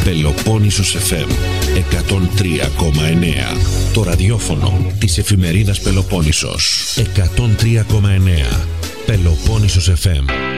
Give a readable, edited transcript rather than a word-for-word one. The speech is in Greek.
Πελοπόννησος FM 103,9. Το ραδιόφωνο της εφημερίδας Πελοπόννησος. 103,9. Πελοπόννησος FM.